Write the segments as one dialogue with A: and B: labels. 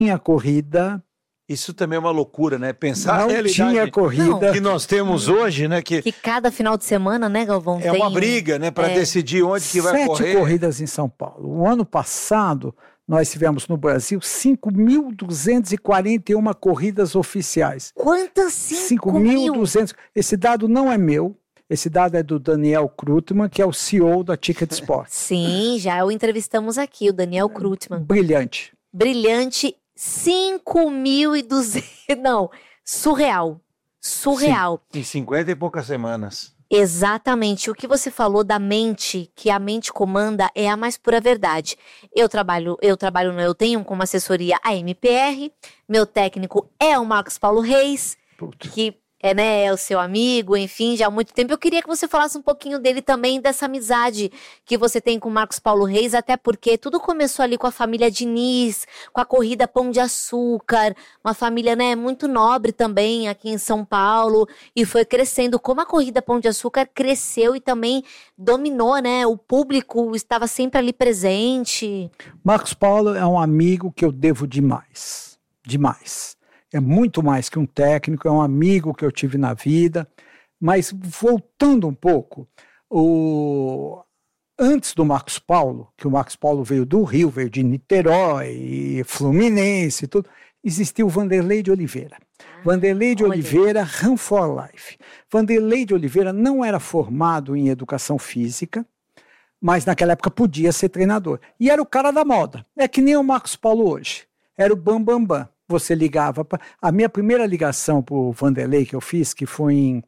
A: tinha corrida.
B: Isso também é uma loucura, né? Pensar
A: não
B: a realidade
A: tinha corrida
B: que nós temos hoje, né?
C: Que cada final de semana, né, Galvão?
B: É uma briga, né? Para decidir onde que vai correr.
A: 7 corridas em São Paulo. O ano passado, nós tivemos no Brasil 5.241 corridas oficiais.
C: Quantas?
A: 5.200. Esse dado não é meu. Esse dado é do Daniel Krutman, que é o CEO da Ticket Sports.
C: Sim, já o entrevistamos aqui, o Daniel Krutman.
A: Brilhante.
C: 5.200. Não, surreal. Surreal.
B: Sim, em 50 e poucas semanas.
C: Exatamente. O que você falou da mente, que a mente comanda, é a mais pura verdade. Eu tenho como assessoria a MPR, meu técnico é o Marcos Paulo Reis, que é o seu amigo, enfim, já há muito tempo. Eu queria que você falasse um pouquinho dele também, dessa amizade que você tem com o Marcos Paulo Reis, até porque tudo começou ali com a família Diniz, com a corrida Pão de Açúcar, uma família, muito nobre também aqui em São Paulo, e foi crescendo. Como a corrida Pão de Açúcar cresceu e também dominou, o público estava sempre ali presente.
A: Marcos Paulo é um amigo que eu devo demais, demais. É muito mais que um técnico, é um amigo que eu tive na vida. Mas voltando um pouco, antes do Marcos Paulo, que o Marcos Paulo veio do Rio, veio de Niterói, Fluminense, tudo, existia o Vanderlei de Oliveira. Vanderlei de Oliveira, Run for Life. Vanderlei de Oliveira não era formado em educação física, mas naquela época podia ser treinador. E era o cara da moda. É que nem o Marcos Paulo hoje. Era o Bam Bam Bam. Você ligava. A minha primeira ligação para o Vanderlei que eu fiz, que foi em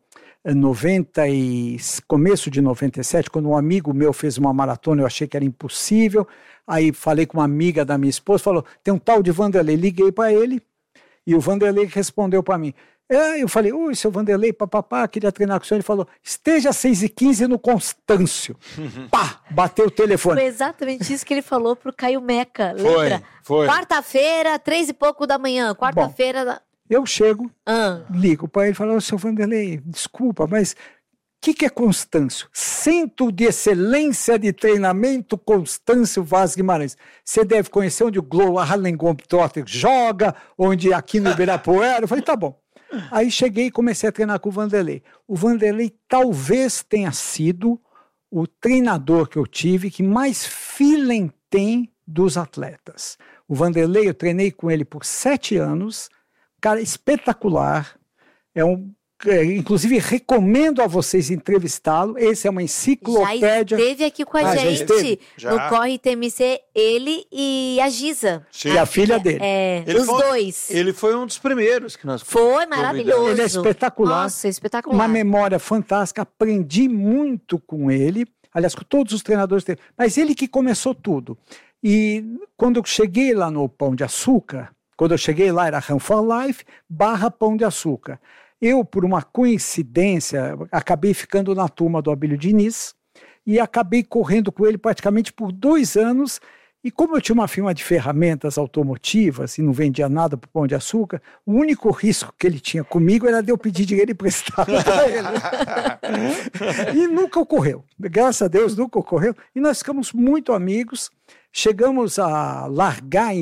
A: começo de 97, quando um amigo meu fez uma maratona, eu achei que era impossível. Aí falei com uma amiga da minha esposa, falou, tem um tal de Vanderlei. Liguei para ele e o Vanderlei respondeu para mim. Eu falei, oi, seu Vanderlei, papapá, queria treinar com o senhor. Ele falou, esteja às 6h15 no Constâncio. Pá, bateu o telefone.
C: Foi exatamente isso que ele falou pro Caio Meca, lembra?
B: Foi.
C: Quarta-feira, 3 e pouco da manhã, quarta-feira...
A: Eu chego, ligo para ele e falo, seu Vanderlei, desculpa, mas o que é Constâncio? Centro de Excelência de Treinamento Constâncio Vaz Guimarães. Você deve conhecer onde o Harlem Globetrotter joga, onde aqui no Ibirapuera. Eu falei, tá bom. Aí cheguei e comecei a treinar com o Vanderlei. O Vanderlei talvez tenha sido o treinador que eu tive que mais feeling tem dos atletas. O Vanderlei, eu treinei com ele por 7 anos, cara espetacular, inclusive recomendo a vocês entrevistá-lo, esse é uma enciclopédia.
C: Já esteve aqui com a gente, no Corre TMC, ele e a Giza.
A: E a filha dele.
C: Os dois.
B: Ele foi um dos primeiros que nós
C: Foi maravilhoso.
A: Ele é espetacular.
C: Nossa, espetacular.
A: Uma memória fantástica, aprendi muito com ele, aliás, com todos os treinadores dele, mas ele que começou tudo. E quando eu cheguei lá no Pão de Açúcar, era Run for Life / Pão de Açúcar. Eu, por uma coincidência, acabei ficando na turma do Abílio Diniz e acabei correndo com ele praticamente por 2 anos. E como eu tinha uma firma de ferramentas automotivas e não vendia nada para o Pão de Açúcar, o único risco que ele tinha comigo era de eu pedir dinheiro emprestado para ele. E nunca ocorreu. Graças a Deus, nunca ocorreu. E nós ficamos muito amigos. Chegamos a largar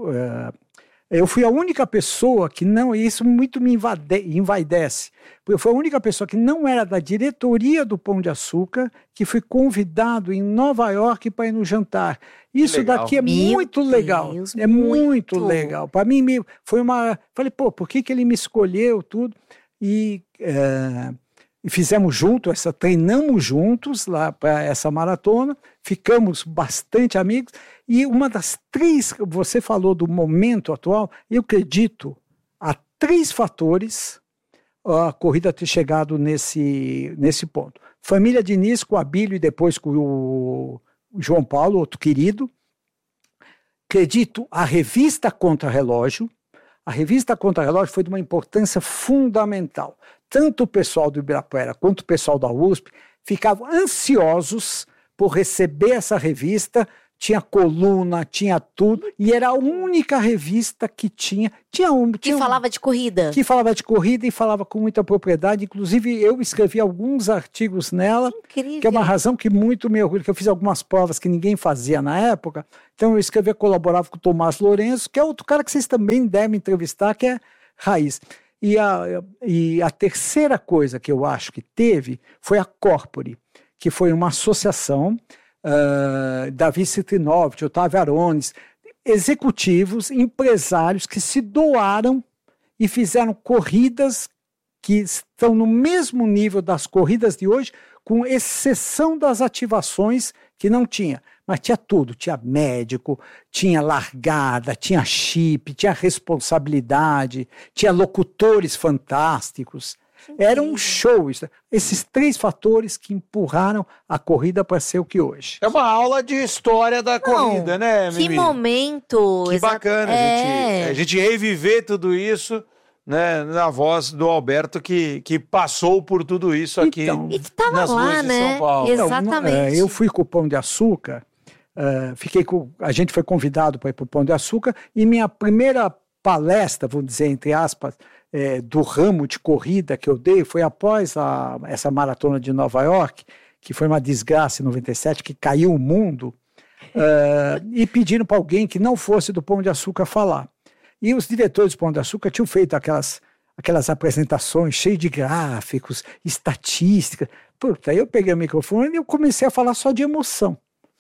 A: eu fui a única pessoa que não, e isso muito me envaidece, porque eu fui a única pessoa que não era da diretoria do Pão de Açúcar, que fui convidado em Nova York para ir no jantar. Isso daqui é muito legal. É muito legal. Para mim, foi uma... Falei, por que ele me escolheu, tudo? E fizemos treinamos juntos lá para essa maratona, ficamos bastante amigos, e uma das 3, você falou do momento atual, eu acredito, há 3 fatores a corrida ter chegado nesse ponto. Família Diniz com o Abílio e depois com o João Paulo, outro querido. Acredito, a revista Contra-Relógio. A revista Contra-Relógio foi de uma importância fundamental. Tanto o pessoal do Ibirapuera quanto o pessoal da USP ficavam ansiosos por receber essa revista. tinha coluna, tinha tudo, e era a única revista que tinha
C: Que falava de corrida.
A: Que falava de corrida e falava com muita propriedade. Inclusive, eu escrevi alguns artigos nela,
C: Incrível.
A: que é uma razão que muito me orgulha, que eu fiz algumas provas que ninguém fazia na época. Então, eu escrevia, colaborava com o Tomás Lourenço, que é outro cara que vocês também devem entrevistar, que é raiz. E a terceira coisa que eu acho que teve foi a Corpore, que foi uma associação, Davi Citrinovich, Otávio Arones, executivos, empresários que se doaram e fizeram corridas que estão no mesmo nível das corridas de hoje, com exceção das ativações que não tinha. Mas tinha tudo, tinha médico, tinha largada, tinha chip, tinha responsabilidade, tinha locutores fantásticos. Era um show. Esses 3 fatores que empurraram a corrida para ser o que hoje.
B: É uma aula de história da corrida, né, Mimi?
C: Que momento!
B: Que bacana a gente reviver tudo isso, né, na voz do Alberto, que passou por tudo isso aqui
C: E que tava
B: nas
C: lá,
B: ruas de
C: né?
B: São Paulo.
C: Exatamente.
A: Eu fui com o Pão de Açúcar, a gente foi convidado para ir para o Pão de Açúcar, e minha primeira palestra, vamos dizer, entre aspas, do ramo de corrida que eu dei foi após essa maratona de Nova York, que foi uma desgraça em 97, que caiu o mundo, e pediram para alguém que não fosse do Pão de Açúcar falar. E os diretores do Pão de Açúcar tinham feito aquelas apresentações cheias de gráficos, estatísticas. Puta, eu peguei o microfone e eu comecei a falar só de emoção.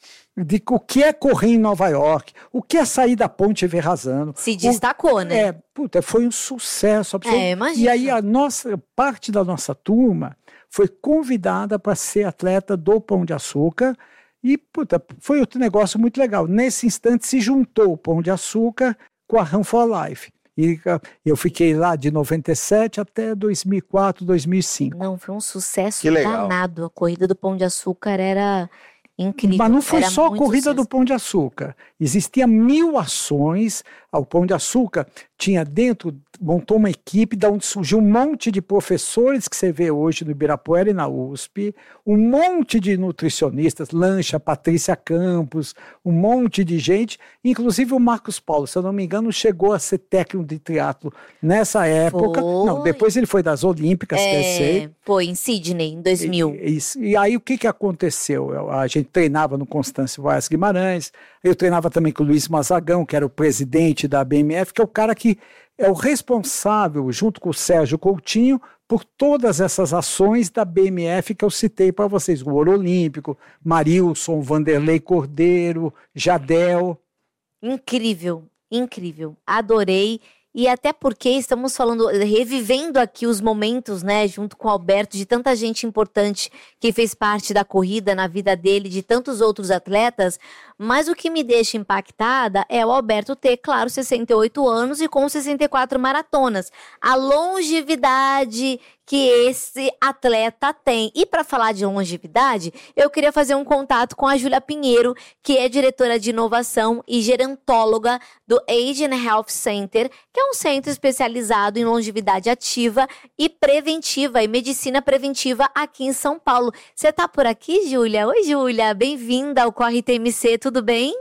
A: De o que é correr em Nova York, o que é sair da ponte Verrazano.
C: Se destacou, né?
A: Foi um sucesso absoluto.
C: Imagina.
A: E aí parte da nossa turma foi convidada para ser atleta do Pão de Açúcar e, foi outro negócio muito legal. Nesse instante se juntou o Pão de Açúcar com a Run for Life. E eu fiquei lá de 97 até 2004, 2005.
C: Não, foi um sucesso
B: Que legal.
C: danado. A corrida do Pão de Açúcar era incrível.
A: Mas não foi
C: era
A: só a
C: muito
A: corrida
C: sucesso.
A: do Pão de Açúcar. Existia 1000 ações. O Pão de Açúcar tinha dentro, montou uma equipe de onde surgiu um monte de professores que você vê hoje no Ibirapuera e na USP, um monte de nutricionistas, Lancha, Patrícia Campos, um monte de gente, inclusive o Marcos Paulo, se eu não me engano, chegou a ser técnico de triatlo nessa época.
C: Foi.
A: Não, depois ele foi das Olímpicas, que eu sei.
C: Foi em Sydney, em 2000.
A: E aí o que aconteceu? A gente treinava no Constâncio Vaz Guimarães, eu treinava também com o Luiz Mazagão, que era o presidente da BMF, que é o cara que é o responsável, junto com o Sérgio Coutinho, por todas essas ações da BMF que eu citei para vocês. O Ouro Olímpico, Marilson, Vanderlei Cordeiro, Jadel.
C: Incrível, incrível. Adorei. E até porque estamos falando, revivendo aqui os momentos, né, junto com o Alberto, de tanta gente importante que fez parte da corrida na vida dele, de tantos outros atletas, mas o que me deixa impactada é o Alberto ter, claro, 68 anos e com 64 maratonas. A longevidade que esse atleta tem. E para falar de longevidade, eu queria fazer um contato com a Júlia Pinheiro, que é diretora de inovação e gerontóloga do Age and Health Center, que é um centro especializado em longevidade ativa e preventiva, e medicina preventiva aqui em São Paulo. Você tá por aqui, Júlia? Oi, Júlia, bem-vinda ao Corre TMC, tudo bem?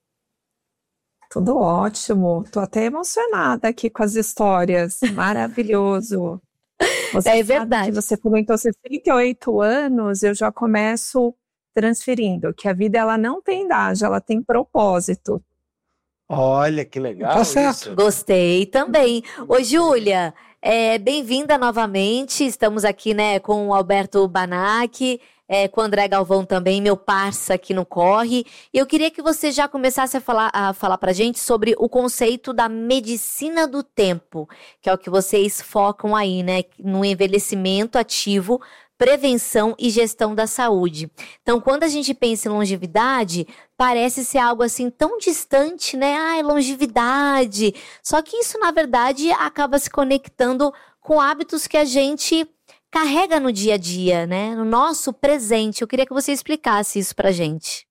D: Tudo ótimo, tô até emocionada aqui com as histórias, maravilhoso. Você
C: É verdade.
D: Você comentou 68 anos, eu já começo transferindo, que a vida ela não tem idade, ela tem propósito.
B: Olha, que legal.
A: Tá certo.
B: Isso.
C: Gostei também. Ô, Júlia, bem-vinda novamente. Estamos aqui, né, com o Alberto Banac, com o André Galvão também, meu parça aqui no Corre. E eu queria que você já começasse a falar pra gente sobre o conceito da medicina do tempo, que é o que vocês focam aí, né, no envelhecimento ativo, prevenção e gestão da saúde. Então, quando a gente pensa em longevidade, parece ser algo assim tão distante, né? Ai, longevidade. Só que isso, na verdade, acaba se conectando com hábitos que a gente carrega no dia a dia, né? No nosso presente. Eu queria que você explicasse isso pra gente.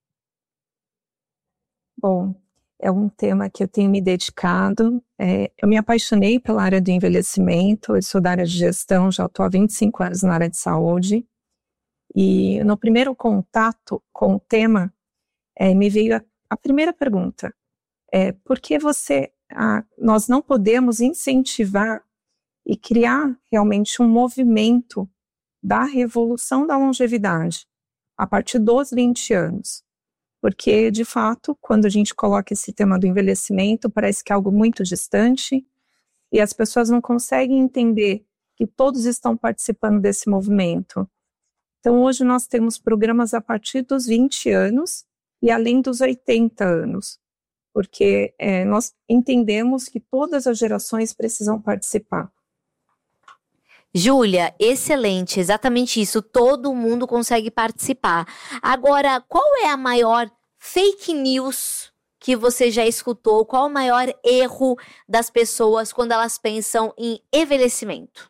D: Bom, é um tema que eu tenho me dedicado. Eu me apaixonei pela área do envelhecimento, eu sou da área de gestão, já estou há 25 anos na área de saúde. E no primeiro contato com o tema, me veio a primeira pergunta é por que nós não podemos incentivar e criar realmente um movimento da revolução da longevidade a partir dos 20 anos. Porque, de fato, quando a gente coloca esse tema do envelhecimento, parece que é algo muito distante e as pessoas não conseguem entender que todos estão participando desse movimento. Então, hoje nós temos programas a partir dos 20 anos e além dos 80 anos, porque nós entendemos que todas as gerações precisam participar.
C: Júlia, excelente, exatamente isso, todo mundo consegue participar. Agora, qual é a maior fake news que você já escutou? Qual o maior erro das pessoas quando elas pensam em envelhecimento?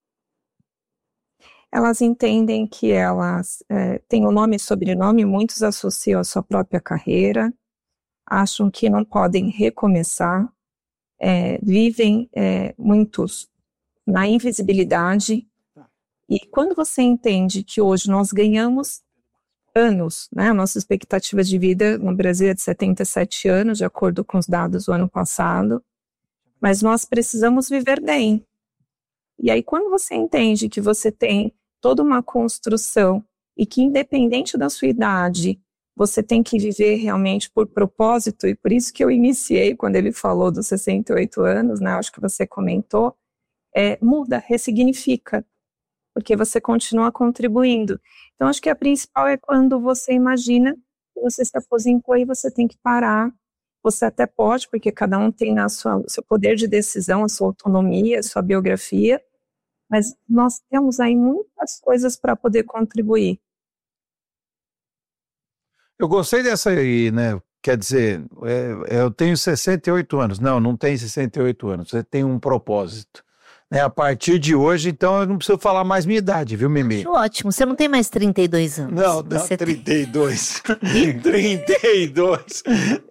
D: Elas entendem que elas têm o nome e sobrenome, muitos associam a sua própria carreira, acham que não podem recomeçar, vivem muitos na invisibilidade. E quando você entende que hoje nós ganhamos anos, né? A nossa expectativa de vida no Brasil é de 77 anos, de acordo com os dados do ano passado, mas nós precisamos viver bem. E aí quando você entende que você tem toda uma construção e que independente da sua idade, você tem que viver realmente por propósito, e por isso que eu iniciei quando ele falou dos 68 anos, né? Acho que você comentou, muda, ressignifica, porque você continua contribuindo. Então, acho que a principal é quando você imagina que você se aposentou e você tem que parar. Você até pode, porque cada um tem o seu poder de decisão, a sua autonomia, a sua biografia, mas nós temos aí muitas coisas para poder contribuir.
B: Eu gostei dessa aí, né? Quer dizer, eu tenho 68 anos. Não tem 68 anos. Você tem um propósito. A partir de hoje, então, eu não preciso falar mais minha idade, viu, Mimi?
C: Acho ótimo. Você não tem mais 32 anos.
B: Não, 32. 32.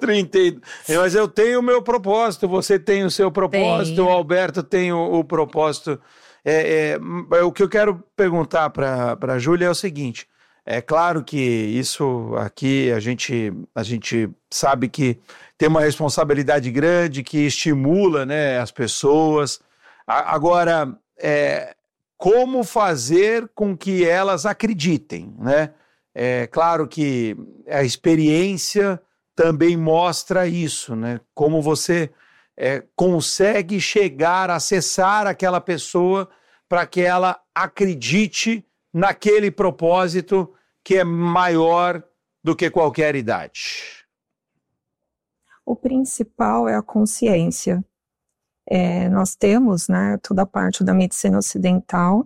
B: Mas eu tenho o meu propósito, você tem o seu propósito, o Alberto tem o propósito. O que eu quero perguntar para a Júlia é o seguinte, é claro que isso aqui a gente sabe que tem uma responsabilidade grande, que estimula, né, as pessoas. Agora, como fazer com que elas acreditem, né? É claro que a experiência também mostra isso, né? Como você consegue chegar, acessar aquela pessoa para que ela acredite naquele propósito que é maior do que qualquer idade.
D: O principal é a consciência. Nós temos, né, toda a parte da medicina ocidental,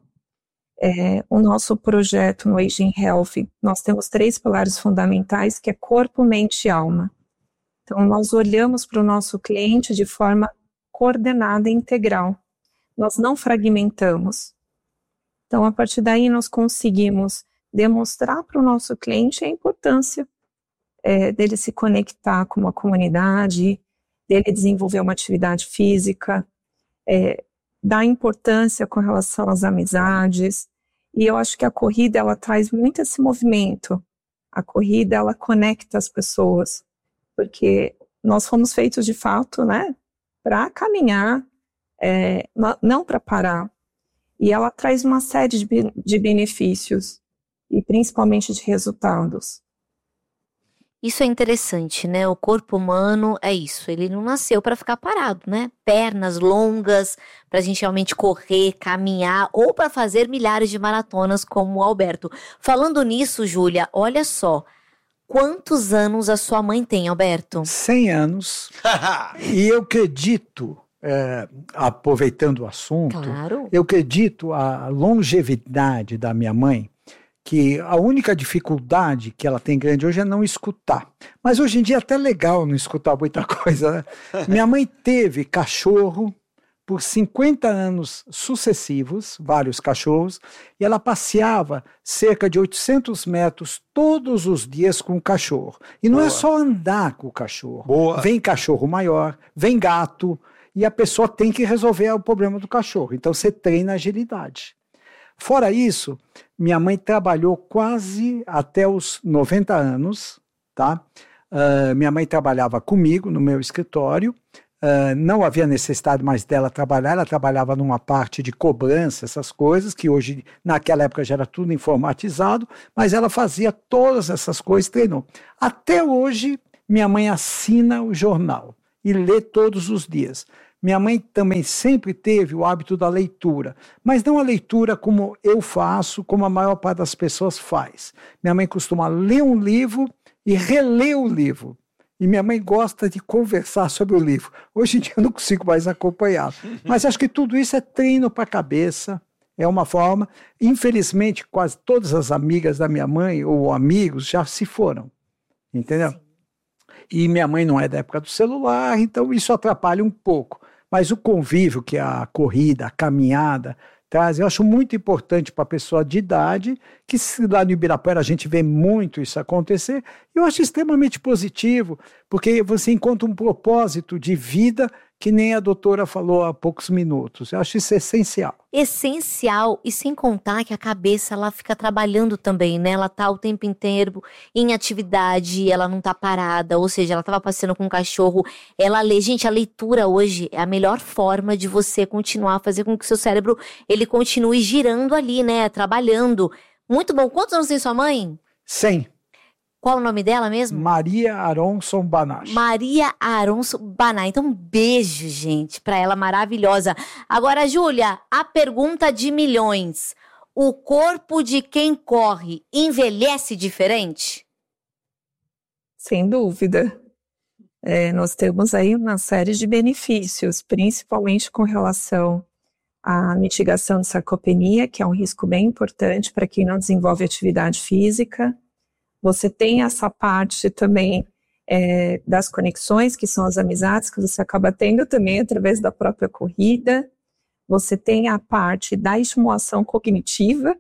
D: o nosso projeto no Aging Health, nós temos 3 pilares fundamentais, que é corpo, mente e alma. Então, nós olhamos para o nosso cliente de forma coordenada e integral. Nós não fragmentamos. Então, a partir daí, nós conseguimos demonstrar para o nosso cliente a importância dele se conectar com uma comunidade, dele desenvolver uma atividade física, dar importância com relação às amizades. E eu acho que a corrida, ela traz muito esse movimento. A corrida, ela conecta as pessoas, porque nós fomos feitos de fato, né, para caminhar, não para parar. E ela traz uma série de benefícios, e principalmente de resultados.
C: Isso é interessante, né? O corpo humano é isso, ele não nasceu para ficar parado, né? Pernas longas, para a gente realmente correr, caminhar, ou para fazer milhares de maratonas como o Alberto. Falando nisso, Júlia, olha só, quantos anos a sua mãe tem, Alberto?
A: 100 anos, e eu acredito, aproveitando o assunto,
C: claro,
A: eu acredito a longevidade da minha mãe, que a única dificuldade que ela tem grande hoje é não escutar. Mas hoje em dia é até legal não escutar muita coisa, né? Minha mãe teve cachorro por 50 anos sucessivos, vários cachorros, e ela passeava cerca de 800 metros todos os dias com o cachorro. E não é só andar com o cachorro.
B: Boa.
A: Vem cachorro maior, vem gato, e a pessoa tem que resolver o problema do cachorro. Então você treina agilidade. Fora isso, minha mãe trabalhou quase até os 90 anos, tá? Minha mãe trabalhava comigo no meu escritório. Não havia necessidade mais dela trabalhar, ela trabalhava numa parte de cobrança, essas coisas, que hoje, naquela época já era tudo informatizado, mas ela fazia todas essas coisas, treinou. Até hoje, minha mãe assina o jornal e lê todos os dias. Minha mãe também sempre teve o hábito da leitura, mas não a leitura como eu faço, como a maior parte das pessoas faz. Minha mãe costuma ler um livro e reler o livro. E minha mãe gosta de conversar sobre o livro. Hoje em dia eu não consigo mais acompanhar. Mas acho que tudo isso é treino para a cabeça, é uma forma. Infelizmente, quase todas as amigas da minha mãe, ou amigos, já se foram. Entendeu? Sim. E minha mãe não é da época do celular, então isso atrapalha um pouco. Mas o convívio que a corrida, a caminhada traz, eu acho muito importante para a pessoa de idade, que lá no Ibirapuera a gente vê muito isso acontecer, eu acho extremamente positivo, porque você encontra um propósito de vida que nem a doutora falou há poucos minutos. Eu acho isso essencial.
C: Essencial, e sem contar que a cabeça ela fica trabalhando também, né? Ela tá o tempo inteiro em atividade, ela não tá parada, ou seja, ela tava passeando com um cachorro, ela lê. Gente, a leitura hoje é a melhor forma de você continuar a fazer com que o seu cérebro, ele continue girando ali, né? Trabalhando. Muito bom. Quantos anos tem sua mãe?
A: 100.
C: Qual o nome dela mesmo?
A: Maria Aronson Banach.
C: Maria Aronson Banach. Então, um beijo, gente, para ela maravilhosa. Agora, Júlia, a pergunta de milhões. O corpo de quem corre envelhece diferente?
D: Sem dúvida. Nós temos aí uma série de benefícios, principalmente com relação à mitigação de sarcopenia, que é um risco bem importante para quem não desenvolve atividade física. Você tem essa parte também das conexões, que são as amizades que você acaba tendo também através da própria corrida. Você tem a parte da estimulação cognitiva.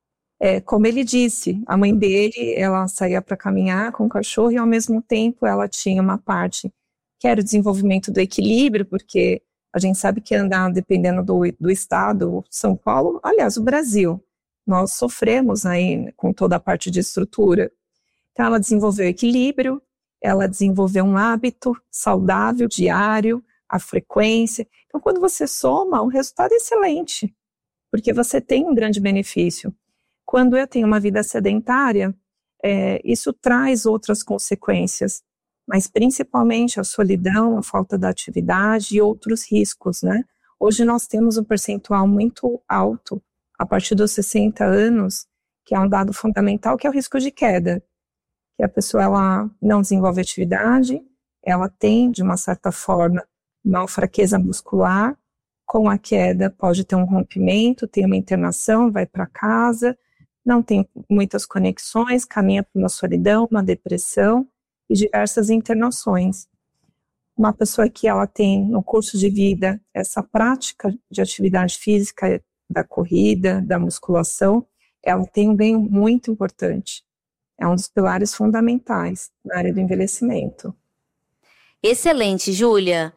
D: Como ele disse, a mãe dele, ela saía para caminhar com o cachorro e ao mesmo tempo ela tinha uma parte que era o desenvolvimento do equilíbrio, porque a gente sabe que andar, dependendo do estado, São Paulo, aliás, o Brasil, nós sofremos aí com toda a parte de estrutura. Então, ela desenvolveu equilíbrio, ela desenvolveu um hábito saudável, diário, a frequência. Então, quando você soma, o resultado é excelente, porque você tem um grande benefício. Quando eu tenho uma vida sedentária, isso traz outras consequências, mas principalmente a solidão, a falta da atividade e outros riscos, né? Hoje nós temos um percentual muito alto, a partir dos 60 anos, que é um dado fundamental, que é o risco de queda. Que a pessoa ela não desenvolve atividade, ela tem, de uma certa forma, uma fraqueza muscular, com a queda pode ter um rompimento, tem uma internação, vai para casa, não tem muitas conexões, caminha para uma solidão, uma depressão e diversas internações. Uma pessoa que ela tem no curso de vida essa prática de atividade física, da corrida, da musculação, ela tem um ganho muito importante. É um dos pilares fundamentais na área do envelhecimento.
C: Excelente, Júlia.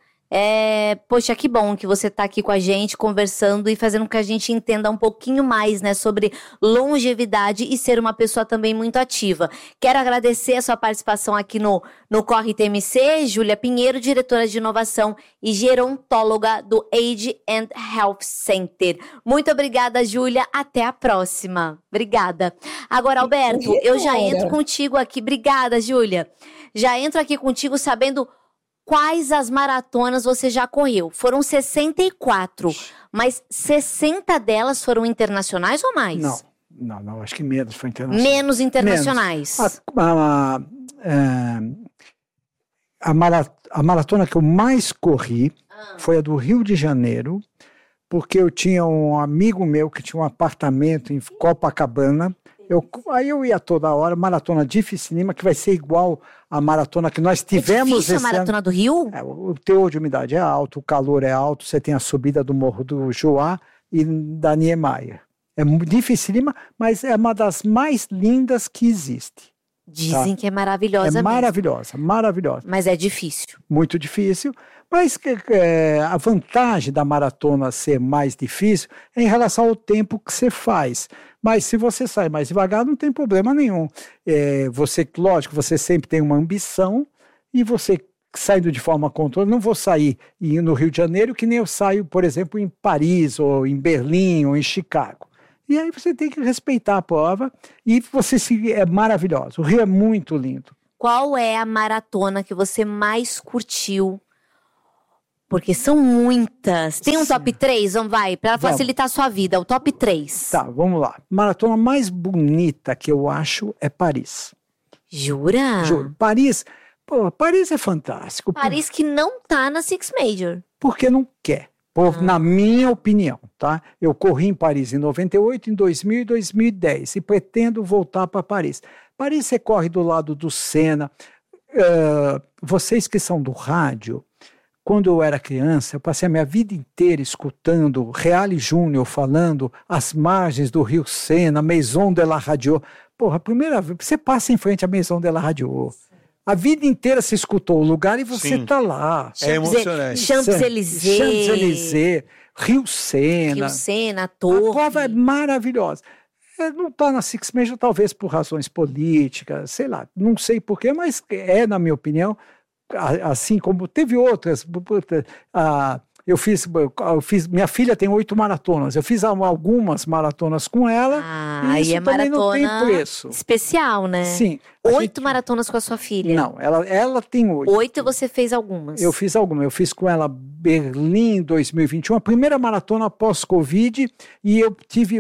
C: Poxa, que bom que você está aqui com a gente, conversando e fazendo com que a gente entenda um pouquinho mais, né, sobre longevidade e ser uma pessoa também muito ativa. Quero agradecer a sua participação aqui no Corre TMC, Júlia Pinheiro, diretora de inovação e gerontóloga do Age and Health Center. Muito obrigada, Júlia. Até a próxima. Obrigada. Agora, Alberto, eu já entro contigo aqui. Obrigada, Júlia. Já entro aqui contigo sabendo quais as maratonas você já correu. Foram 64, mas 60 delas foram internacionais ou mais?
A: Não, acho que menos foi internacional.
C: Menos internacionais.
A: A maratona que eu mais corri foi a do Rio de Janeiro, porque eu tinha um amigo meu que tinha um apartamento em Copacabana. Aí eu ia toda hora, maratona dificílima, que vai ser igual a maratona que nós tivemos
C: esse ano. A maratona do Rio?
A: O teor de umidade é alto, o calor é alto, você tem a subida do Morro do Joá e da Niemeyer. É dificílima, mas é uma das mais lindas que existe.
C: Dizem que é maravilhosa mesmo.
A: Maravilhosa, maravilhosa.
C: Mas é difícil.
A: Muito difícil, mas a vantagem da maratona ser mais difícil é em relação ao tempo que você faz. Mas se você sai mais devagar, não tem problema nenhum. Lógico, você sempre tem uma ambição e você saindo de forma controlada, não vou sair no Rio de Janeiro que nem eu saio, por exemplo, em Paris, ou em Berlim, ou em Chicago. E aí você tem que respeitar a prova e é maravilhoso. O Rio é muito lindo.
C: Qual é a maratona que você mais curtiu? Porque são muitas. Tem um top 3? Vamos, para facilitar a sua vida, o top 3.
A: Tá, vamos lá. Maratona mais bonita que eu acho é Paris.
C: Jura?
A: Juro. Paris é fantástico.
C: Paris que não tá na Six Major.
A: Porque não quer. Na minha opinião, tá? Eu corri em Paris em 98, em 2000 e 2010 e pretendo voltar para Paris. Paris você corre do lado do Senna. Vocês que são do rádio, quando eu era criança, eu passei a minha vida inteira escutando Reale Júnior falando às margens do Rio Sena, Maison de la Radio. A primeira vez, você passa em frente à Maison de la Radio. A vida inteira se escutou o lugar e você está lá.
B: É emocionante.
C: Champs-Élysées,
A: Rio Sena,
C: Torre.
A: A prova é maravilhosa. Não está na Six Major, talvez por razões políticas, sei lá, não sei porquê, mas na minha opinião, assim como teve outras. Minha filha tem 8 maratonas. Eu fiz algumas maratonas com ela.
C: E isso também
A: não tem preço.
C: Especial, né?
A: Sim.
C: 8 maratonas com a sua filha?
A: Não, ela tem 8.
C: 8 e você fez algumas?
A: Eu fiz algumas. Eu fiz com ela Berlim 2021, a primeira maratona pós-Covid, e eu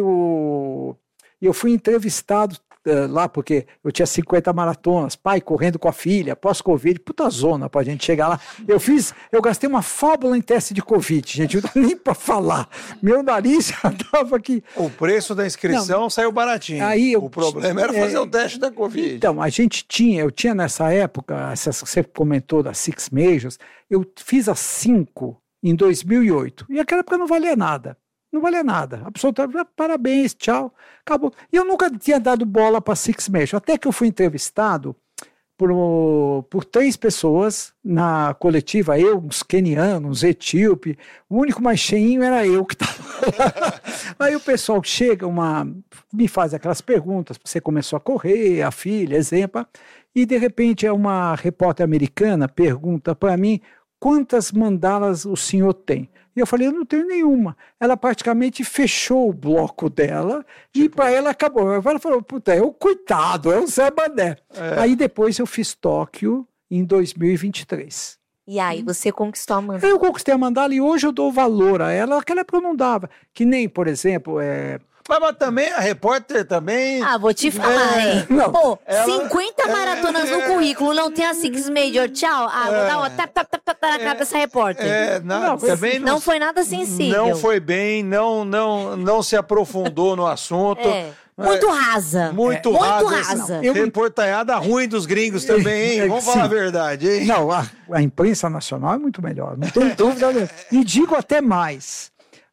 A: fui entrevistado lá, porque eu tinha 50 maratonas, pai correndo com a filha, pós-Covid, puta zona pra gente chegar lá. Eu gastei uma fábula em teste de Covid, gente, não dá nem pra falar. Meu nariz já tava aqui.
B: O preço da inscrição saiu baratinho. O problema era fazer o teste da Covid.
A: Então, eu tinha nessa época, essas que você comentou das Six Majors, eu fiz as 5 em 2008, e naquela época não valia nada. Não valia nada, absolutamente, parabéns, tchau, acabou. E eu nunca tinha dado bola para Six Major, até que eu fui entrevistado por 3 pessoas na coletiva, uns quenianos, uns etíope, o único mais cheinho era eu que estava lá. Aí o pessoal chega, me faz aquelas perguntas, você começou a correr, a filha, exemplo, e de repente uma repórter americana pergunta para mim, quantas mandalas o senhor tem? E eu falei, eu não tenho nenhuma. Ela praticamente fechou o bloco dela e para ela acabou. Ela falou, puta, coitado, é o Zé Mané. Aí depois eu fiz Tóquio em 2023.
C: E aí você conquistou a mandala?
A: Eu conquistei a mandala e hoje eu dou valor a ela. Naquela época eu não dava. Que nem, por exemplo,
B: Mas também, a repórter também...
C: vou te falar, hein?
A: Não,
C: pô, 50 maratonas no currículo, não tem a Six Major, tchau. Vou dar uma tap na cara dessa repórter.
B: Também
C: não foi nada sensível.
B: Não foi bem, não se aprofundou no assunto.
C: Muito rasa.
B: Muito rasa. Reportaiada ruim dos gringos também, hein? Vamos falar a verdade, hein?
A: Não, a imprensa nacional é muito melhor, não tem dúvida. E digo até mais...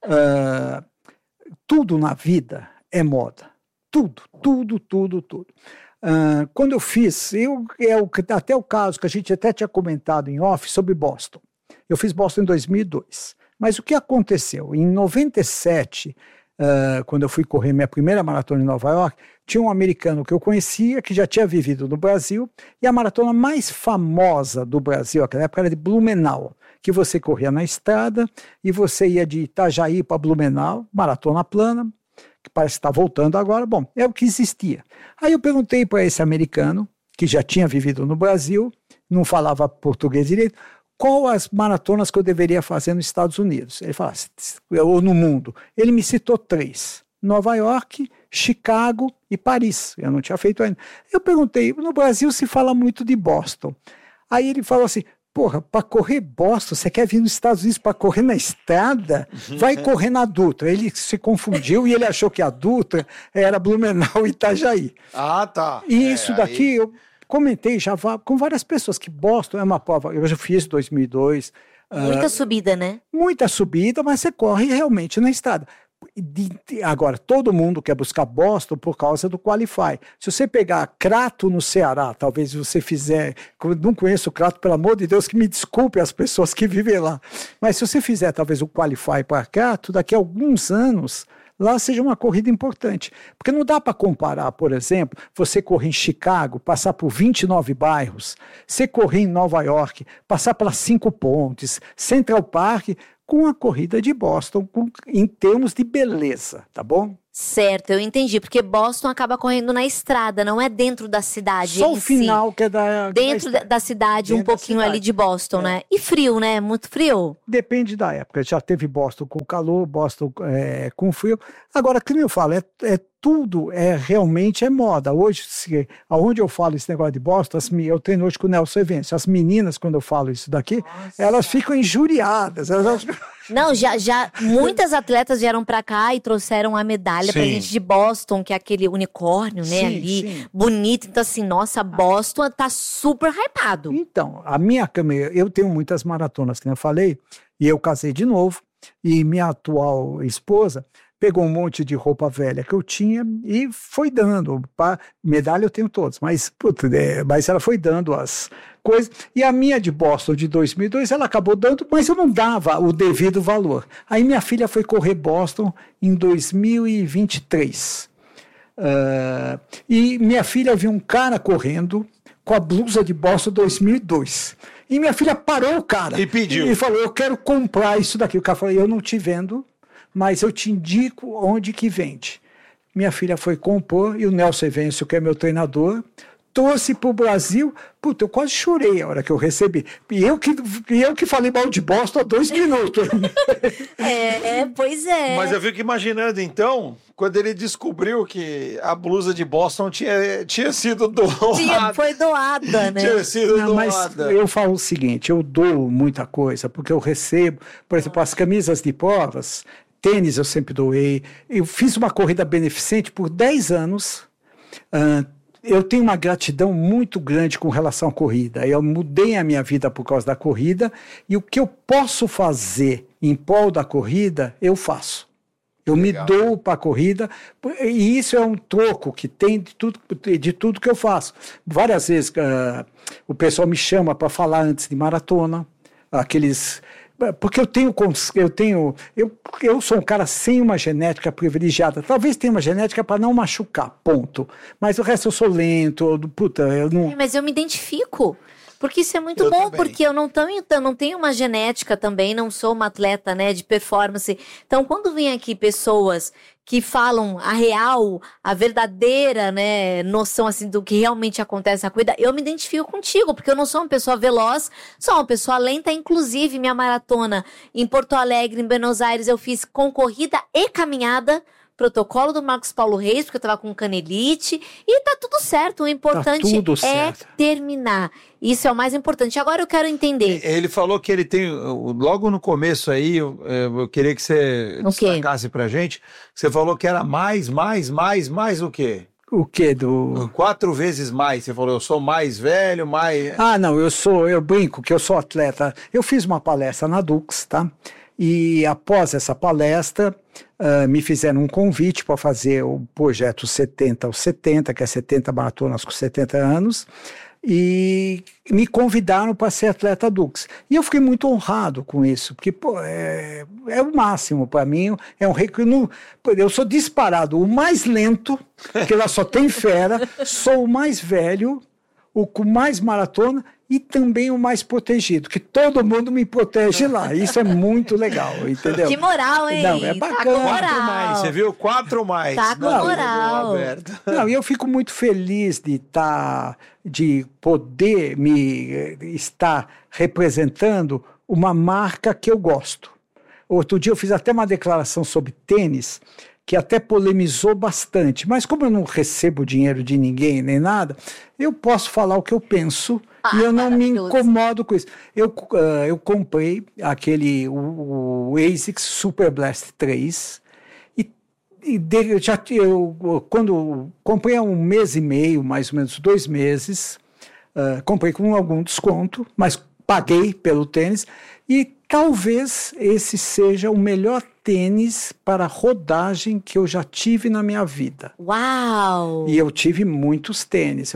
A: tudo na vida é moda. Tudo. Quando eu fiz, até o caso que a gente até tinha comentado em off sobre Boston. Eu fiz Boston em 2002. Mas o que aconteceu? Em 97, quando eu fui correr minha primeira maratona em Nova York, tinha um americano que eu conhecia, que já tinha vivido no Brasil, e a maratona mais famosa do Brasil, naquela época, era de Blumenau, que você corria na estrada e você ia de Itajaí para Blumenau, maratona plana, que parece que está voltando agora. Bom, é o que existia. Aí eu perguntei para esse americano, que já tinha vivido no Brasil, não falava português direito, qual as maratonas que eu deveria fazer nos Estados Unidos. Ele falou, ou no mundo. Ele me citou 3. Nova York, Chicago e Paris. Eu não tinha feito ainda. Eu perguntei, no Brasil se fala muito de Boston. Aí ele falou assim, porra, para correr Boston, você quer vir nos Estados Unidos para correr na estrada? Vai correr na Dutra. Ele se confundiu e ele achou que a Dutra era Blumenau e Itajaí.
B: Tá.
A: E isso daqui eu comentei já com várias pessoas, que Boston é uma prova, eu já fiz em 2002.
C: Muita subida, né?
A: Muita subida, mas você corre realmente na estrada. Agora, todo mundo quer buscar Boston por causa do Qualify. Se você pegar Crato no Ceará, talvez você fizer... Eu não conheço o Crato, pelo amor de Deus, que me desculpe as pessoas que vivem lá. Mas se você fizer talvez o Qualify para Crato, daqui a alguns anos... lá seja uma corrida importante. Porque não dá para comparar, por exemplo, você correr em Chicago, passar por 29 bairros, você correr em Nova York, passar pelas 5 pontes, Central Park, com a corrida de Boston, em termos de beleza, tá bom?
C: Certo, eu entendi, porque Boston acaba correndo na estrada, não é dentro da cidade.
A: Só o final que é
C: dentro da cidade, um pouquinho ali de Boston, né? E frio, né? Muito frio.
A: Depende da época. Já teve Boston com calor, Boston com frio. Agora, como eu falo, tudo realmente é moda. Hoje, aonde eu falo esse negócio de Boston, eu treino hoje com o Nelson Evêncio. As meninas, quando eu falo isso daqui, elas ficam injuriadas.
C: Não, já muitas atletas vieram pra cá e trouxeram a medalha pra gente de Boston, que é aquele unicórnio, né, ali, bonito. Então, assim, nossa, Boston tá super hypado.
A: Então, a minha câmera, eu tenho muitas maratonas, como eu falei, e eu casei de novo, e minha atual esposa pegou um monte de roupa velha que eu tinha e foi dando. Medalha eu tenho todas, mas ela foi dando as coisas. E a minha de Boston de 2002, ela acabou dando, mas eu não dava o devido valor. Aí minha filha foi correr Boston em 2023. E minha filha viu um cara correndo com a blusa de Boston 2002. E minha filha parou o cara.
B: E pediu.
A: E falou, eu quero comprar isso daqui. O cara falou, eu não te vendo, mas eu te indico onde que vende. Minha filha foi compor e o Nelson Evêncio, que é meu treinador, trouxe para o Brasil. Puta, eu quase chorei a hora que eu recebi. E eu que falei mal de Boston há 2 minutos.
C: Pois é.
B: Mas eu fico imaginando, então, quando ele descobriu que a blusa de Boston tinha sido doada.
C: Foi doada, né?
B: Tinha sido doada.
A: Mas eu falo o seguinte, eu dou muita coisa, porque eu recebo, por exemplo, as camisas de provas, tênis eu sempre doei. Eu fiz uma corrida beneficente por 10 anos. Eu tenho uma gratidão muito grande com relação à corrida. Eu mudei a minha vida por causa da corrida e o que eu posso fazer em prol da corrida, eu faço. Eu Legal. Me dou para a corrida e isso é um troco que tem de tudo que eu faço. Várias vezes o pessoal me chama para falar antes de maratona, porque eu sou um cara sem uma genética privilegiada. Talvez tenha uma genética para não machucar, ponto. Mas o resto eu sou lento, eu não...
C: Mas eu me identifico. Porque isso é muito bom, também. Porque eu não tenho uma genética também, não sou uma atleta, né, de performance. Então, quando vem aqui pessoas que falam a real, a verdadeira, né, noção assim do que realmente acontece na corrida, eu me identifico contigo, porque eu não sou uma pessoa veloz, sou uma pessoa lenta. Inclusive, minha maratona em Porto Alegre, em Buenos Aires, eu fiz com corrida e caminhada, protocolo do Marcos Paulo Reis, porque eu tava com canelite, e tá tudo certo. O importante é terminar. Isso é o mais importante. Agora eu quero entender.
B: Ele falou que ele tem, logo no começo aí, eu queria que você destacasse pra gente, você falou que era mais o quê?
A: O quê?
B: 4 vezes mais. Você falou, eu sou mais velho, mais...
A: Não, eu brinco que eu sou atleta. Eu fiz uma palestra na Dux, tá? E após essa palestra, me fizeram um convite para fazer o projeto 70 aos 70, que é 70 maratonas com 70 anos, e me convidaram para ser atleta Dux. E eu fiquei muito honrado com isso, porque é o máximo para mim, eu sou disparado o mais lento, que lá só tem fera, sou o mais velho, o com mais maratona, e também o mais protegido, que todo mundo me protege lá. Isso é muito legal, entendeu?
C: Que moral, hein?
A: Não, é bacana.
C: Tá com moral.
B: 4 mais, você viu? 4 mais.
C: Tá com moral.
A: E eu fico muito feliz de poder estar representando uma marca que eu gosto. Outro dia eu fiz até uma declaração sobre tênis, que até polemizou bastante, mas como eu não recebo dinheiro de ninguém nem nada, eu posso falar o que eu penso e eu não me incomodo com isso. Eu comprei o ASICS Super Blast 3 quando comprei há 1 mês e meio, mais ou menos 2 meses, comprei com algum desconto, mas paguei pelo tênis, e talvez esse seja o melhor tênis para rodagem que eu já tive na minha vida.
C: Uau!
A: E eu tive muitos tênis,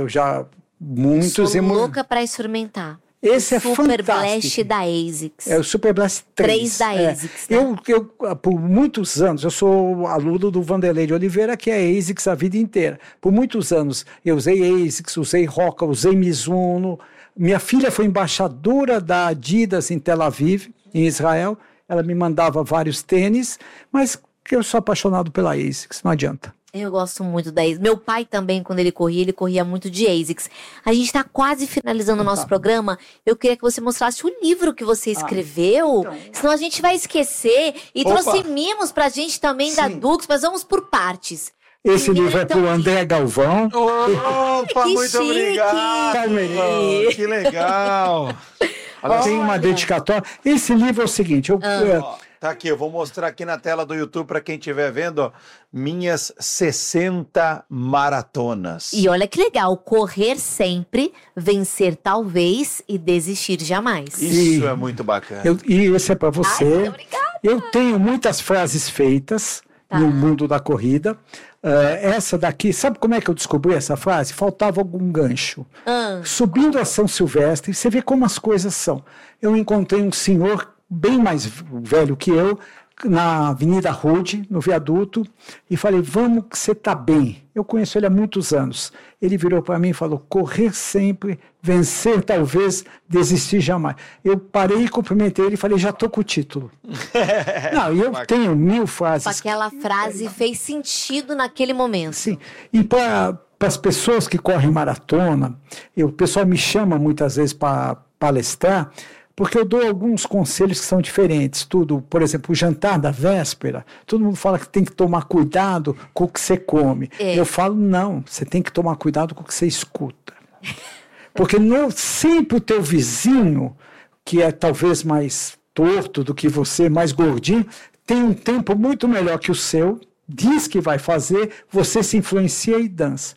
C: Sou louca para experimentar.
A: Esse é
C: Super
A: fantástico.
C: Blast da ASICS.
A: É o Super Blast 3.
C: 3 da ASICS. Né?
A: Eu, por muitos anos, eu sou aluno do Vanderlei de Oliveira, que é ASICS a vida inteira. Por muitos anos eu usei ASICS, usei Hoka, usei Mizuno. Minha filha foi embaixadora da Adidas em Tel Aviv, em Israel. Ela me mandava vários tênis, mas eu sou apaixonado pela ASICS, não adianta.
C: Eu gosto muito da ASICS. Meu pai também, quando ele corria muito de ASICS. A gente está quase finalizando o nosso programa. Eu queria que você mostrasse o livro que você escreveu. Então, senão a gente vai esquecer. E trouxe mimos pra gente também da Dux, mas vamos por partes.
A: Esse livro é pro André Galvão.
B: Opa, muito
C: chique.
B: obrigado. Que legal.
A: Tem uma dedicatória. Esse livro é o seguinte,
B: tá aqui, eu vou mostrar aqui na tela do YouTube para quem estiver vendo, ó, minhas 60 maratonas.
C: E olha que legal, correr sempre, vencer talvez e desistir jamais.
B: Isso é muito bacana.
A: E esse é para você.
C: Ai, obrigada.
A: Eu tenho muitas frases feitas no mundo da corrida. Essa daqui, sabe como é que eu descobri essa frase? Faltava algum gancho. Subindo a São Silvestre, você vê como as coisas são. Eu encontrei um senhor bem mais velho que eu, na Avenida Rude, no viaduto, e falei, vamos que você está bem. Eu conheço ele há muitos anos. Ele virou para mim e falou, correr sempre, vencer talvez, desistir jamais. Eu parei e cumprimentei ele e falei, já estou com o título. Não, e eu tenho 1000 frases.
C: Aquela frase fez sentido naquele momento.
A: Sim, e para as pessoas que correm maratona, o pessoal me chama muitas vezes para palestrar, porque eu dou alguns conselhos que são diferentes. Por exemplo, o jantar da véspera, todo mundo fala que tem que tomar cuidado com o que você come. Eu falo, não, você tem que tomar cuidado com o que você escuta. Porque sempre o teu vizinho, que é talvez mais torto do que você, mais gordinho, tem um tempo muito melhor que o seu, diz que vai fazer, você se influencia e dança.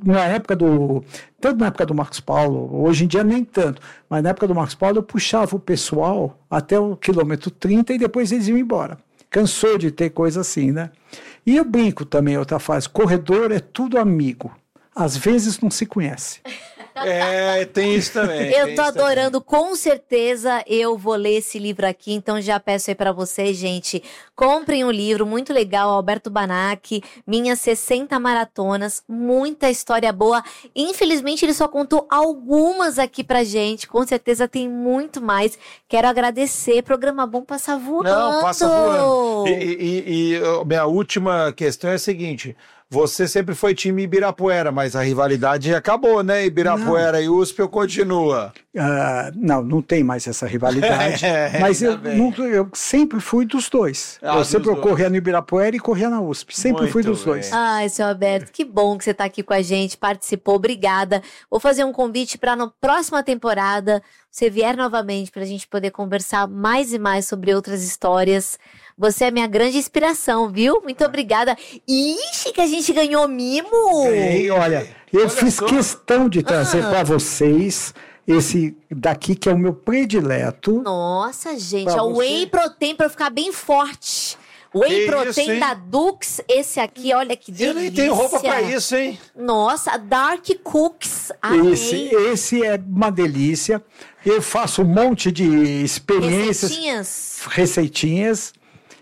A: Tanto na época do Marcos Paulo, hoje em dia nem tanto, mas na época do Marcos Paulo eu puxava o pessoal até o quilômetro 30 e depois eles iam embora. Cansou de ter coisa assim, né? E eu brinco também, outra frase, corredor é tudo amigo, às vezes não se conhece.
B: Tem isso também.
C: Eu tô adorando, com certeza eu vou ler esse livro aqui, então já peço aí pra vocês, gente, comprem o livro, muito legal, Alberto Banac, Minhas 60 Maratonas, muita história boa. Infelizmente ele só contou algumas aqui pra gente, com certeza tem muito mais. Quero agradecer, programa bom, passa voando.
B: Não, passa voando. E minha última questão é a seguinte, você sempre foi time Ibirapuera, mas a rivalidade acabou, né? Ibirapuera e USP continua.
A: Não tem mais essa rivalidade. Mas eu sempre fui dos dois. Eu corria no Ibirapuera e corria na USP. Sempre fui dos dois.
C: Ai, seu Alberto, que bom que você está aqui com a gente, participou, obrigada. Vou fazer um convite para na próxima temporada você vier novamente para a gente poder conversar mais e mais sobre outras histórias. Você é minha grande inspiração, viu? Muito obrigada. Ixi, que a gente ganhou mimo!
A: Olha, eu fiz questão de trazer para vocês esse daqui, que é o meu predileto.
C: Nossa, gente, é o Whey Protein para ficar bem forte. Whey Protein da Dux, esse aqui, olha que delícia.
B: Eu nem tenho roupa pra isso, hein?
C: Nossa, Dark Cooks.
A: Esse é uma delícia. Eu faço um monte de experiências. Receitinhas.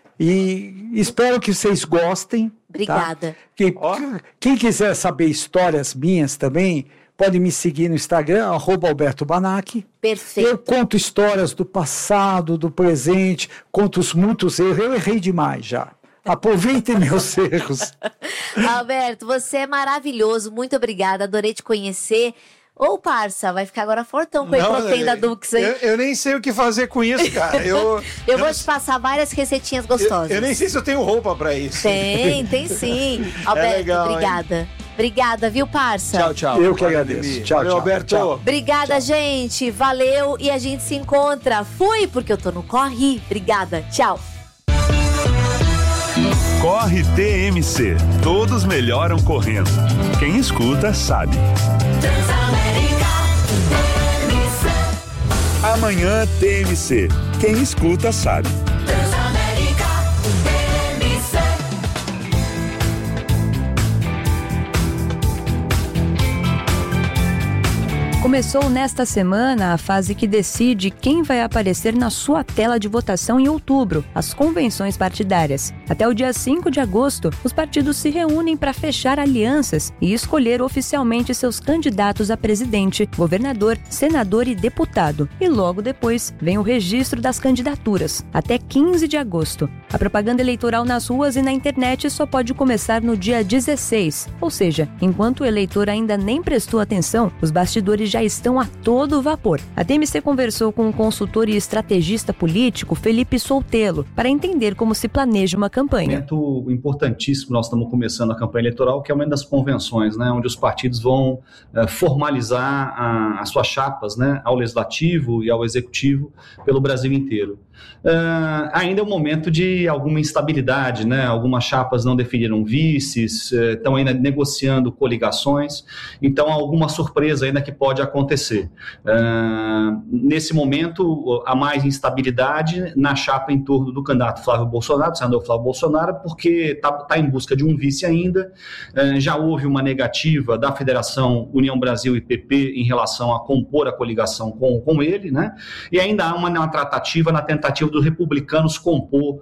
A: E espero que vocês gostem.
C: Obrigada.
A: Tá? Quem quiser saber histórias minhas também, pode me seguir no Instagram, @Alberto Banac.
C: Perfeito.
A: Eu conto histórias do passado, do presente, conto muitos erros. Eu errei demais já. Aproveitem meus erros.
C: Alberto, você é maravilhoso. Muito obrigada. Adorei te conhecer. Ô, parça, vai ficar agora fortão com a proteína da Dux, hein?
B: Eu nem sei o que fazer com isso, cara. Eu
C: vou te passar várias receitinhas gostosas.
B: Eu nem sei se eu tenho roupa pra isso.
C: Tem sim. Alberto,
B: legal,
C: obrigada.
B: Hein?
C: Obrigada, viu, parça?
B: Tchau.
A: Eu que agradeço. Tchau,
B: Alberto.
A: Tchau.
C: Obrigada, gente. Valeu e a gente se encontra. Fui, porque eu tô no Corre. Obrigada. Tchau.
E: Corre TMC. Todos melhoram correndo. Quem escuta sabe.
B: A
E: Amanhã TMC. Quem escuta sabe.
F: Começou nesta semana a fase que decide quem vai aparecer na sua tela de votação em outubro, as convenções partidárias. Até o dia 5 de agosto, os partidos se reúnem para fechar alianças e escolher oficialmente seus candidatos a presidente, governador, senador e deputado. E logo depois vem o registro das candidaturas, até 15 de agosto. A propaganda eleitoral nas ruas e na internet só pode começar no dia 16, ou seja, enquanto o eleitor ainda nem prestou atenção, os bastidores já estão a todo vapor. A TMC conversou com o consultor e estrategista político Felipe Soltelo para entender como se planeja uma campanha.
G: Um momento importantíssimo, nós estamos começando a campanha eleitoral, que é o momento das convenções, né, onde os partidos vão formalizar as suas chapas, né, ao legislativo e ao executivo pelo Brasil inteiro. Ainda é um momento de alguma instabilidade, né? Algumas chapas não definiram vices, estão ainda negociando coligações, então há alguma surpresa ainda que pode acontecer. Nesse momento, há mais instabilidade na chapa em torno do candidato Flávio Bolsonaro, do senador Flávio Bolsonaro, porque está em busca de um vice ainda. Já houve uma negativa da Federação União Brasil e PP em relação a compor a coligação com ele, né? E ainda há uma tratativa na tentativa dos republicanos compor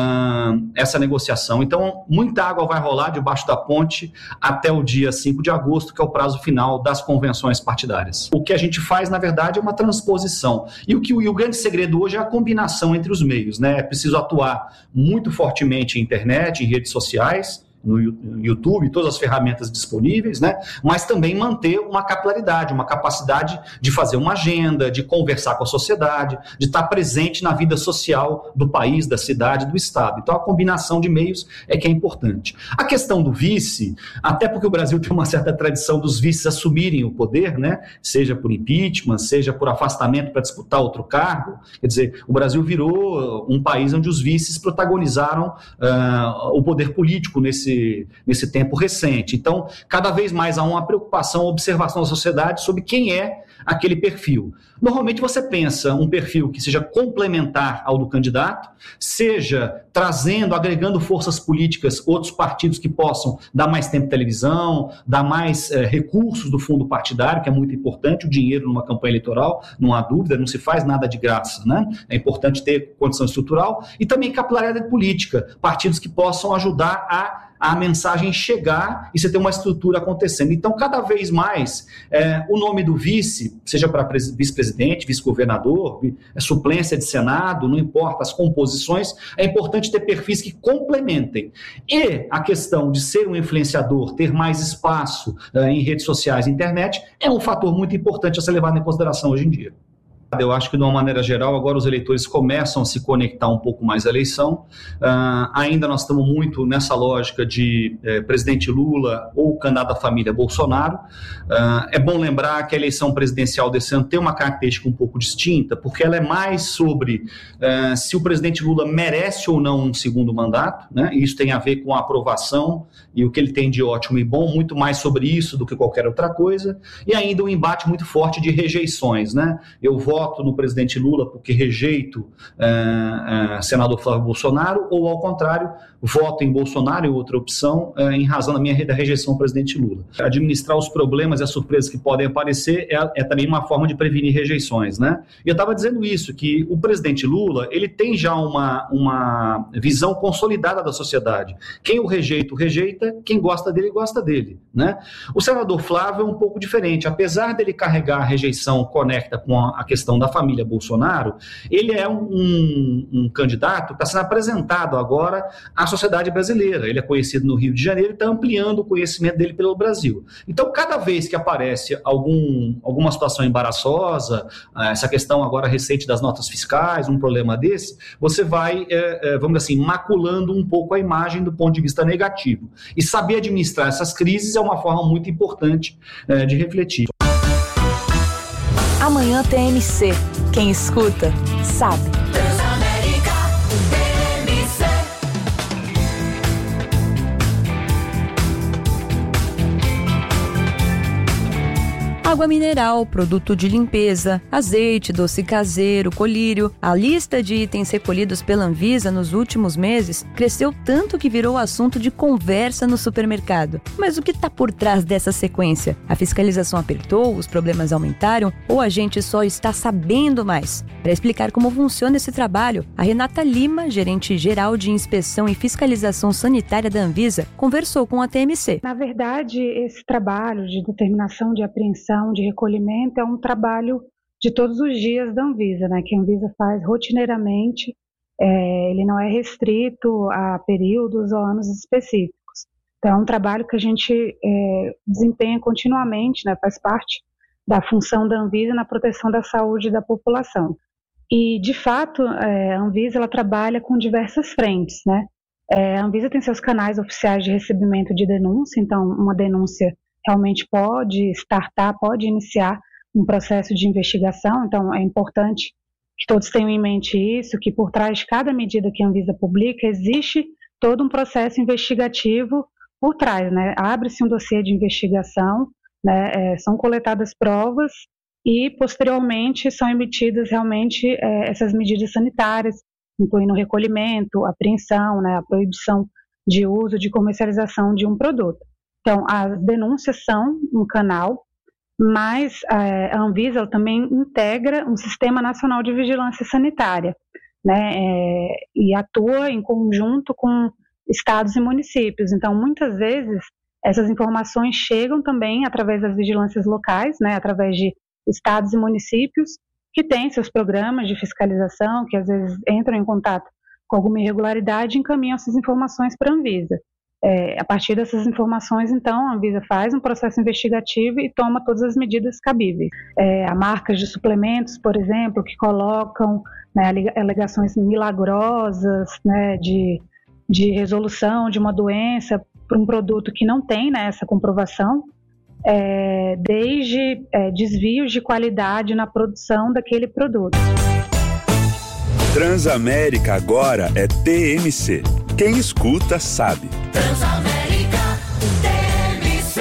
G: essa negociação. Então, muita água vai rolar debaixo da ponte até o dia 5 de agosto, que é o prazo final das convenções partidárias. O que a gente faz, na verdade, é uma transposição. E o grande segredo hoje é a combinação entre os meios, né? É preciso atuar muito fortemente em internet, em redes sociais, no YouTube, todas as ferramentas disponíveis, né? Mas também manter uma capilaridade, uma capacidade de fazer uma agenda, de conversar com a sociedade, de estar presente na vida social do país, da cidade, do estado. Então a combinação de meios é que é importante. A questão do vice, até porque o Brasil tem uma certa tradição dos vices assumirem o poder, né? Seja por impeachment, seja por afastamento para disputar outro cargo, quer dizer, o Brasil virou um país onde os vices protagonizaram o poder político nesse tempo recente. Então, cada vez mais há uma preocupação, uma observação da sociedade sobre quem é aquele perfil. Normalmente você pensa um perfil que seja complementar ao do candidato, seja trazendo, agregando forças políticas, outros partidos que possam dar mais tempo de televisão, dar mais recursos do fundo partidário, que é muito importante, o dinheiro numa campanha eleitoral, não há dúvida, não se faz nada de graça, né? É importante ter condição estrutural e também capilaridade política, partidos que possam ajudar a mensagem chegar e você ter uma estrutura acontecendo. Então, cada vez mais, o nome do vice, seja para vice-presidente, vice-governador, suplência de Senado, não importa as composições, é importante ter perfis que complementem. E a questão de ser um influenciador, ter mais espaço em redes sociais e internet, é um fator muito importante a ser levado em consideração hoje em dia. Eu acho que, de uma maneira geral, agora os eleitores começam a se conectar um pouco mais à eleição. Ainda nós estamos muito nessa lógica de presidente Lula ou candidato da família Bolsonaro. É bom lembrar que a eleição presidencial desse ano tem uma característica um pouco distinta, porque ela é mais sobre se o presidente Lula merece ou não um segundo mandato, né? E isso tem a ver com a aprovação e o que ele tem de ótimo e bom, muito mais sobre isso do que qualquer outra coisa. E ainda um embate muito forte de rejeições, né? Eu voto no presidente Lula porque rejeito senador Flávio Bolsonaro, ou ao contrário, voto em Bolsonaro, e outra opção, em razão da rejeição ao presidente Lula. Administrar os problemas e as surpresas que podem aparecer é também uma forma de prevenir rejeições, né? E eu estava dizendo isso, que o presidente Lula, ele tem já uma visão consolidada da sociedade. Quem o rejeita, quem gosta dele, né? O senador Flávio é um pouco diferente, apesar dele carregar a rejeição conecta com a questão da família Bolsonaro, ele é um candidato que está sendo apresentado agora à sociedade brasileira. Ele é conhecido no Rio de Janeiro e está ampliando o conhecimento dele pelo Brasil. Então, cada vez que aparece alguma situação embaraçosa, essa questão agora recente das notas fiscais, um problema desse, você vai, vamos dizer assim, maculando um pouco a imagem do ponto de vista negativo. E saber administrar essas crises é uma forma muito importante de refletir.
F: Amanhã TMC. Quem escuta, sabe. água mineral, produto de limpeza, azeite, doce caseiro, colírio. A lista de itens recolhidos pela Anvisa nos últimos meses cresceu tanto que virou assunto de conversa no supermercado. Mas o que está por trás dessa sequência? A fiscalização apertou, os problemas aumentaram ou a gente só está sabendo mais? Para explicar como funciona esse trabalho, a Renata Lima, gerente geral de inspeção e fiscalização sanitária da Anvisa, conversou com a TMC.
H: Na verdade, esse trabalho de determinação, de apreensão, de recolhimento é um trabalho de todos os dias da Anvisa, né, que a Anvisa faz rotineiramente. Ele não é restrito a períodos ou anos específicos. Então, é um trabalho que a gente desempenha continuamente, né, faz parte da função da Anvisa na proteção da saúde da população. E, de fato, a Anvisa ela trabalha com diversas frentes, né? A Anvisa tem seus canais oficiais de recebimento de denúncia, então uma denúncia realmente pode startar, pode iniciar um processo de investigação, então é importante que todos tenham em mente isso, que por trás de cada medida que a Anvisa publica existe todo um processo investigativo por trás, né? Abre-se um dossiê de investigação, né? São coletadas provas e posteriormente são emitidas realmente essas medidas sanitárias, incluindo o recolhimento, a apreensão, né, a proibição de uso, de comercialização de um produto. Então, as denúncias são um canal, mas a Anvisa ela também integra um Sistema Nacional de Vigilância Sanitária, né, e atua em conjunto com estados e municípios. Então, muitas vezes, essas informações chegam também através das vigilâncias locais, né, através de estados e municípios, que têm seus programas de fiscalização, que às vezes entram em contato com alguma irregularidade e encaminham essas informações para a Anvisa. A partir dessas informações, então, a Anvisa faz um processo investigativo e toma todas as medidas cabíveis. Há marcas de suplementos, por exemplo, que colocam, né, alegações milagrosas, né, de resolução de uma doença para um produto que não tem, né, essa comprovação, desde desvios de qualidade na produção daquele produto.
E: Transamérica agora é TMC. Quem escuta sabe.
I: Transamérica TMC.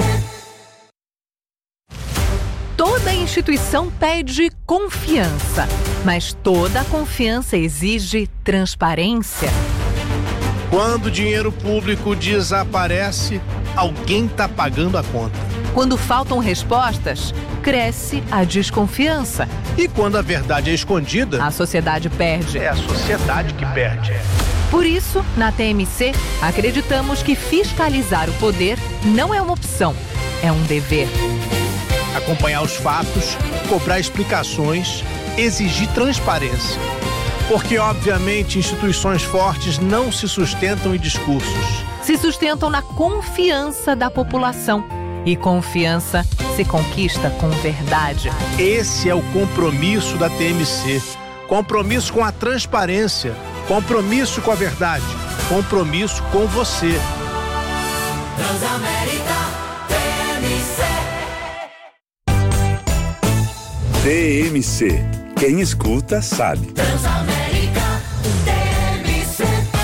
I: Toda instituição pede confiança, mas toda confiança exige transparência.
J: Quando o dinheiro público desaparece, alguém está pagando a conta.
I: Quando faltam respostas, cresce a desconfiança.
J: E quando a verdade é escondida,
I: a sociedade perde.
J: É a sociedade que perde.
I: Por isso, na TMC, acreditamos que fiscalizar o poder não é uma opção, é um dever.
J: Acompanhar os fatos, cobrar explicações, exigir transparência. Porque, obviamente, instituições fortes não se sustentam em discursos.
I: Se sustentam na confiança da população. E confiança se conquista com verdade.
J: Esse é o compromisso da TMC. Compromisso com a transparência. Compromisso com a verdade. Compromisso com você.
I: Transamérica TMC.
E: TMC. Quem escuta sabe.
I: Transamérica TMC.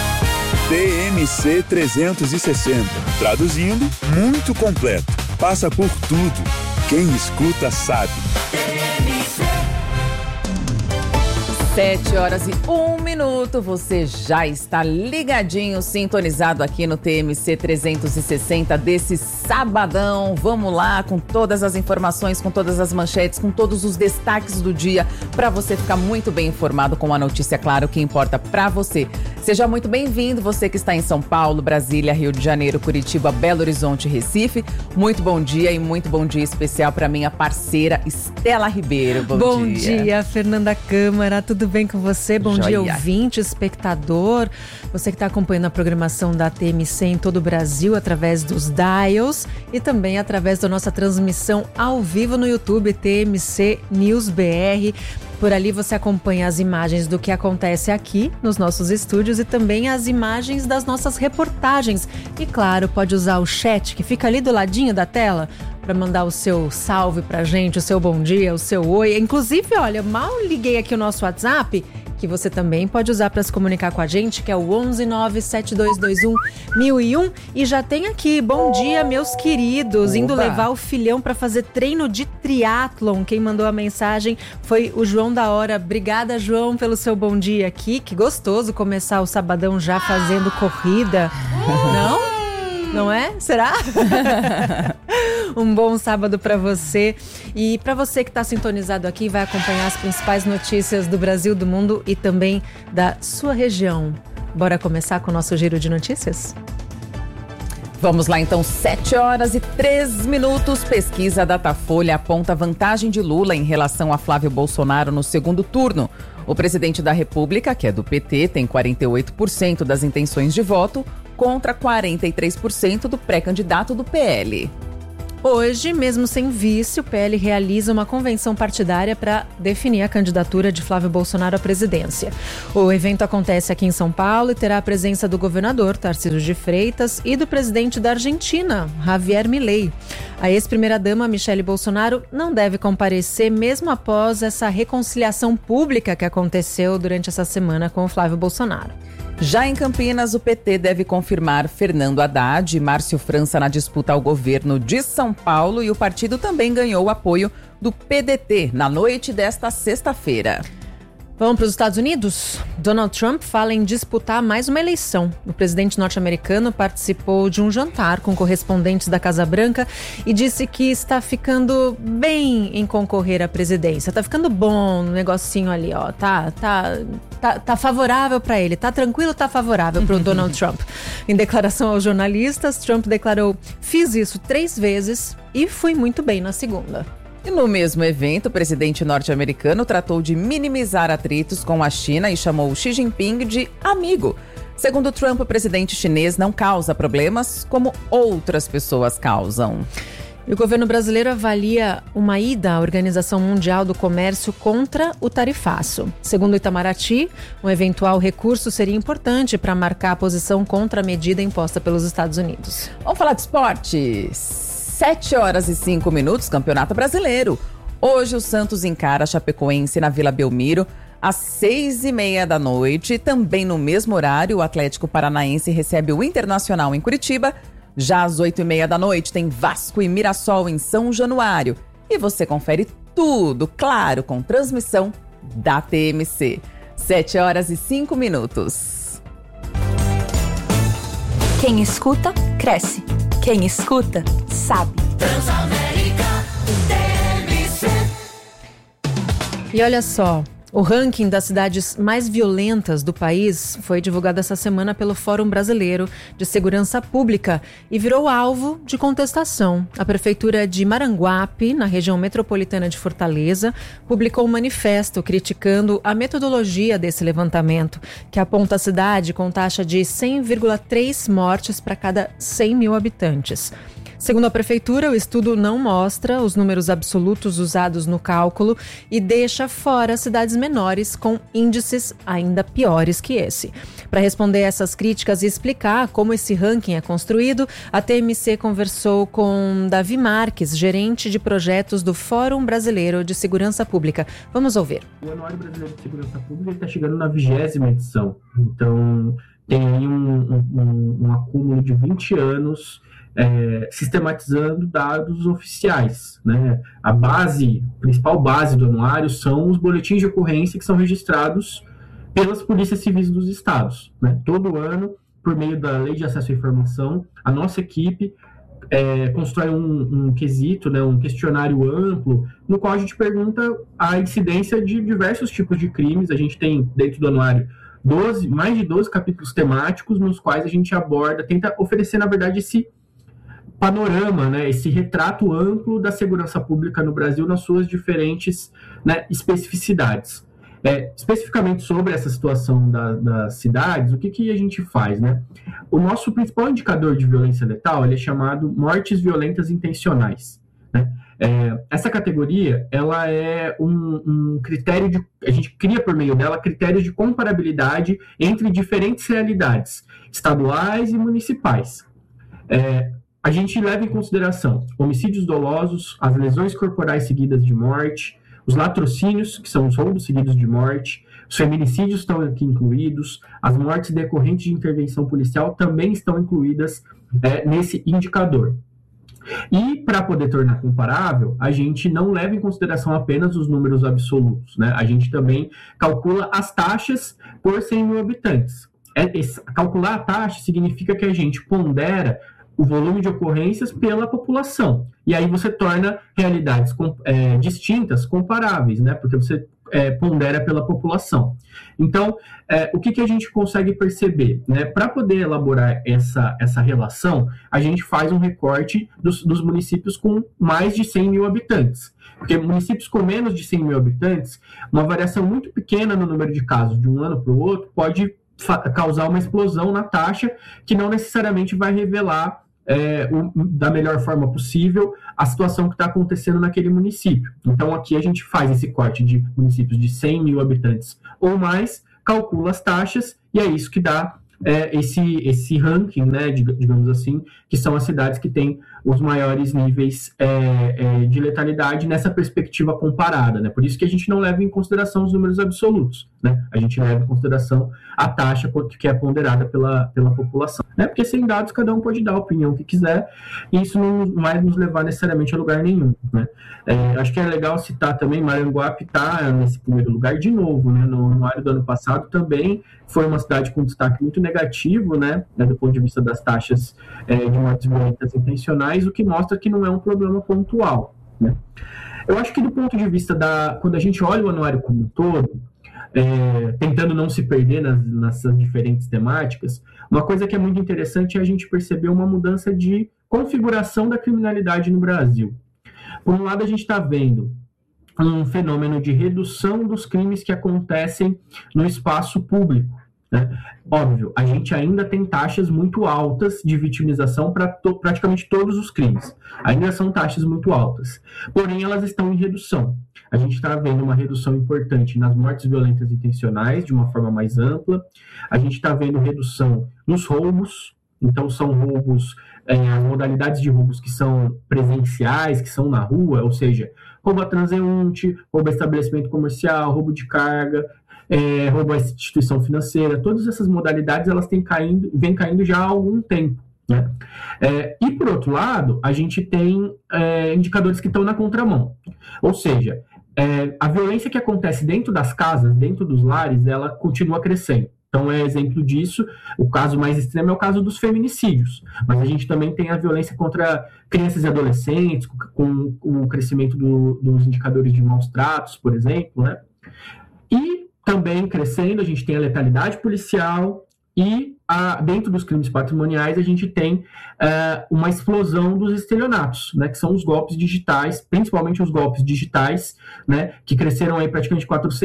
E: TMC 360. Traduzindo, muito completo. Passa por tudo. Quem escuta sabe.
K: 7h01. Você já está ligadinho, sintonizado aqui no TMC 360 desse sabadão. Vamos lá com todas as informações, com todas as manchetes, com todos os destaques do dia, para você ficar muito bem informado com a notícia, claro, que importa para você. Seja muito bem-vindo, você que está em São Paulo, Brasília, Rio de Janeiro, Curitiba, Belo Horizonte, Recife. Muito bom dia e muito bom dia especial para minha parceira Estela Ribeiro.
L: Bom dia, Fernanda Câmara. Tudo bem com você? Bom dia, ouvinte, espectador. Você que está acompanhando a programação da TMC em todo o Brasil através dos dials e também através da nossa transmissão ao vivo no YouTube, TMC News BR. Por ali você acompanha as imagens do que acontece aqui nos nossos estúdios e também as imagens das nossas reportagens. E claro, pode usar o chat que fica ali do ladinho da tela para mandar o seu salve pra gente, o seu bom dia, o seu oi. Inclusive, olha, mal liguei aqui o nosso WhatsApp, que você também pode usar para se comunicar com a gente, que é o 11972211001. E já tem aqui, bom dia, meus queridos, indo levar o filhão para fazer treino de triatlon. Quem mandou a mensagem foi o João da Hora. Obrigada, João, pelo seu bom dia aqui. Que gostoso começar o sabadão já fazendo corrida. Não? Não é? Será? Um bom sábado para você. E para você que está sintonizado aqui, vai acompanhar as principais notícias do Brasil, do mundo e também da sua região. Bora começar com o nosso giro de notícias?
K: Vamos lá então, 7h03. Pesquisa Datafolha aponta vantagem de Lula em relação a Flávio Bolsonaro no segundo turno. O presidente da República, que é do PT, tem 48% das intenções de voto, contra 43% do pré-candidato do PL.
L: Hoje, mesmo sem vice, o PL realiza uma convenção partidária para definir a candidatura de Flávio Bolsonaro à presidência. O evento acontece aqui em São Paulo e terá a presença do governador Tarcísio de Freitas e do presidente da Argentina, Javier Milei. A ex-primeira-dama Michele Bolsonaro não deve comparecer mesmo após essa reconciliação pública que aconteceu durante essa semana com o Flávio Bolsonaro.
K: Já em Campinas, o PT deve confirmar Fernando Haddad e Márcio França na disputa ao governo de São Paulo, e o partido também ganhou o apoio do PDT na noite desta sexta-feira.
L: Vamos para os Estados Unidos? Donald Trump fala em disputar mais uma eleição. O presidente norte-americano participou de um jantar com correspondentes da Casa Branca e disse que está ficando bem em concorrer à presidência. Tá ficando bom no negocinho ali, ó. Tá favorável para ele. Tá tranquilo, tá favorável para o Donald Trump. Em declaração aos jornalistas, Trump declarou: fiz isso 3 vezes e fui muito bem na segunda.
K: E no mesmo evento, o presidente norte-americano tratou de minimizar atritos com a China e chamou Xi Jinping de amigo. Segundo Trump, o presidente chinês não causa problemas como outras pessoas causam.
L: E o governo brasileiro avalia uma ida à Organização Mundial do Comércio contra o tarifaço. Segundo o Itamaraty, um eventual recurso seria importante para marcar a posição contra a medida imposta pelos Estados Unidos.
K: Vamos falar de esportes. 7h05, Campeonato Brasileiro. Hoje o Santos encara a Chapecoense na Vila Belmiro às 6h30 da noite. Também no mesmo horário, o Atlético Paranaense recebe o Internacional em Curitiba. Já às 8h30 da noite tem Vasco e Mirassol em São Januário. E você confere tudo, claro, com transmissão da TMC. 7h05.
F: Quem escuta, cresce. Quem escuta, sabe.
L: Transamérica TMC. E olha só, o ranking das cidades mais violentas do país foi divulgado essa semana pelo Fórum Brasileiro de Segurança Pública e virou alvo de contestação. A Prefeitura de Maranguape, na região metropolitana de Fortaleza, publicou um manifesto criticando a metodologia desse levantamento, que aponta a cidade com taxa de 100,3 mortes para cada 100 mil habitantes. Segundo a Prefeitura, o estudo não mostra os números absolutos usados no cálculo e deixa fora cidades menores com índices ainda piores que esse. Para responder essas críticas e explicar como esse ranking é construído, a TMC conversou com Davi Marques, gerente de projetos do Fórum Brasileiro de Segurança Pública. Vamos ouvir.
M: O Anuário Brasileiro de Segurança Pública está chegando na 20ª edição. Então, tem aí um acúmulo de 20 anos sistematizando dados oficiais, né? A principal base do anuário são os boletins de ocorrência que são registrados pelas polícias civis dos estados, né? Todo ano, por meio da Lei de Acesso à Informação, a nossa equipe constrói um quesito, né, um questionário amplo, no qual a gente pergunta a incidência de diversos tipos de crimes. A gente tem, dentro do anuário, mais de 12 capítulos temáticos, nos quais a gente tenta oferecer, na verdade, esse panorama, né, esse retrato amplo da segurança pública no Brasil nas suas diferentes, né, especificidades. Especificamente sobre essa situação das cidades, o que a gente faz, né? O nosso principal indicador de violência letal, ele é chamado mortes violentas intencionais, né? Essa categoria, ela é um critério a gente cria por meio dela critérios de comparabilidade entre diferentes realidades, estaduais e municipais. A gente leva em consideração homicídios dolosos, as lesões corporais seguidas de morte, os latrocínios, que são os roubos seguidos de morte, Os feminicídios estão aqui incluídos, as mortes decorrentes de intervenção policial também estão incluídas nesse indicador. E para poder tornar comparável, a gente não leva em consideração apenas os números absolutos, né? A gente também calcula as taxas por 100 mil habitantes. Calcular a taxa significa que a gente pondera o volume de ocorrências pela população. E aí você torna realidades distintas, comparáveis, né? Porque você pondera pela população. Então, o que a gente consegue perceber? Né? Para poder elaborar essa relação, a gente faz um recorte dos municípios com mais de 100 mil habitantes. Porque municípios com menos de 100 mil habitantes, uma variação muito pequena no número de casos de um ano para o outro pode causar uma explosão na taxa que não necessariamente vai revelar da melhor forma possível a situação que está acontecendo naquele município. Então, aqui a gente faz esse corte de municípios de 100 mil habitantes ou mais, calcula as taxas, e é isso que dá esse ranking, né, digamos assim, que são as cidades que têm os maiores níveis de letalidade nessa perspectiva comparada, né? Por isso que a gente não leva em consideração os números absolutos, né? A gente leva em consideração a taxa que é ponderada pela população, né? Porque sem dados cada um pode dar a opinião que quiser, e isso não vai nos levar necessariamente a lugar nenhum, né? Acho que é legal citar também, Maranguape está nesse primeiro lugar de novo, né? No ano do ano passado também foi uma cidade com destaque muito negativo, né? Do ponto de vista das taxas de mortes violentas intencionais, o que mostra que não é um problema pontual, né? Eu acho que do ponto de vista quando a gente olha o anuário como um todo, tentando não se perder nessas diferentes temáticas, uma coisa que é muito interessante é a gente perceber uma mudança de configuração da criminalidade no Brasil. Por um lado, a gente está vendo um fenômeno de redução dos crimes que acontecem no espaço público, né? Óbvio, a gente ainda tem taxas muito altas de vitimização para praticamente todos os crimes. Ainda são taxas muito altas. Porém, elas estão em redução. A gente está vendo uma redução importante nas mortes violentas intencionais, de uma forma mais ampla. A gente está vendo redução nos roubos. Então, são roubos, as modalidades de roubos que são presenciais, que são na rua, ou seja, roubo a transeunte, roubo a estabelecimento comercial, roubo de carga, roubo à instituição financeira. Todas essas modalidades elas vêm caindo já há algum tempo, né? E, por outro lado, a gente tem indicadores que estão na contramão. Ou seja, a violência que acontece dentro das casas, dentro dos lares, ela continua crescendo. Então, exemplo disso, o caso mais extremo é o caso dos feminicídios. Mas a gente também tem a violência contra crianças e adolescentes, com o crescimento dos indicadores de maus tratos, por exemplo, né? E também crescendo, a gente tem a letalidade policial e, dentro dos crimes patrimoniais, a gente tem uma explosão dos estelionatos, né, que são os golpes digitais, principalmente os golpes digitais, né, que cresceram aí praticamente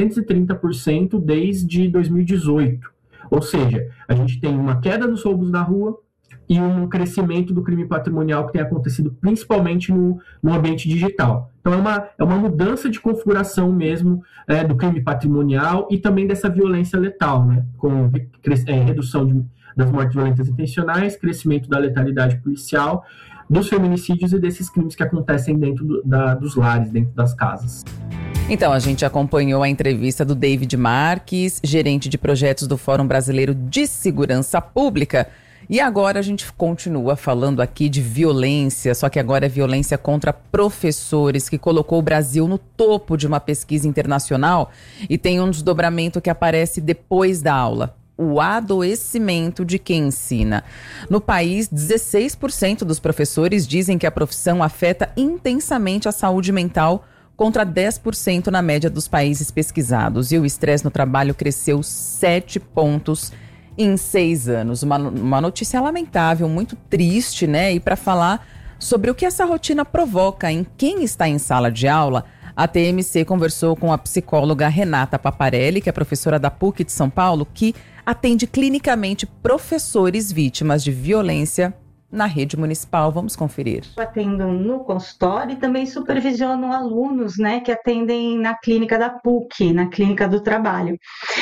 M: 430% desde 2018. Ou seja, a gente tem uma queda dos roubos na rua e um crescimento do crime patrimonial que tem acontecido principalmente no ambiente digital. Então é uma mudança de configuração mesmo do crime patrimonial e também dessa violência letal, né? Com redução das mortes violentas intencionais, crescimento da letalidade policial, dos feminicídios e desses crimes que acontecem dentro dos lares, dentro das casas.
K: Então, a gente acompanhou a entrevista do David Marques, gerente de projetos do Fórum Brasileiro de Segurança Pública. E agora a gente continua falando aqui de violência, só que agora é violência contra professores, que colocou o Brasil no topo de uma pesquisa internacional e tem um desdobramento que aparece depois da aula: o adoecimento de quem ensina. No país, 16% dos professores dizem que a profissão afeta intensamente a saúde mental, contra 10% na média dos países pesquisados. E o estresse no trabalho cresceu 7 pontos em 6 anos. Uma notícia lamentável, muito triste, né? E para falar sobre o que essa rotina provoca em quem está em sala de aula, a TMC conversou com a psicóloga Renata Paparelli, que é professora da PUC de São Paulo, que atende clinicamente professores vítimas de violência na rede municipal. Vamos conferir.
N: Eu atendo no consultório e também supervisiono alunos, né, que atendem na clínica da PUC, na clínica do trabalho.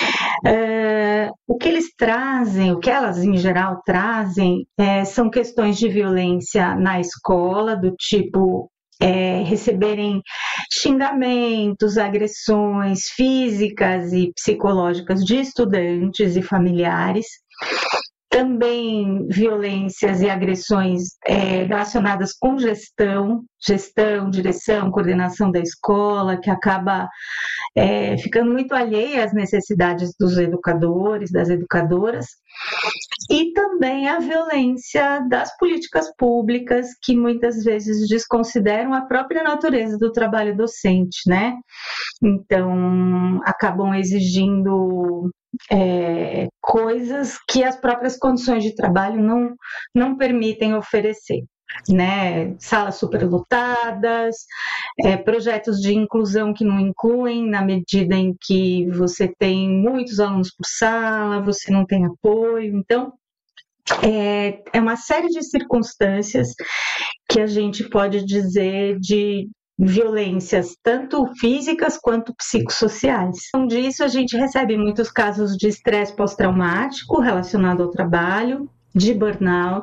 N: O que eles trazem, o que elas em geral trazem, são questões de violência na escola, do tipo receberem xingamentos, agressões físicas e psicológicas de estudantes e familiares. Também violências e agressões relacionadas com gestão, direção, coordenação da escola, que acaba ficando muito alheia às necessidades dos educadores, das educadoras, e também a violência das políticas públicas, que muitas vezes desconsideram a própria natureza do trabalho docente, né? Então, acabam exigindo coisas que as próprias condições de trabalho não permitem oferecer, né? Salas superlotadas, projetos de inclusão que não incluem, na medida em que você tem muitos alunos por sala, você não tem apoio. Então, é uma série de circunstâncias que a gente pode dizer de violências tanto físicas quanto psicossociais. Então, disso a gente recebe muitos casos de estresse pós-traumático relacionado ao trabalho, de burnout,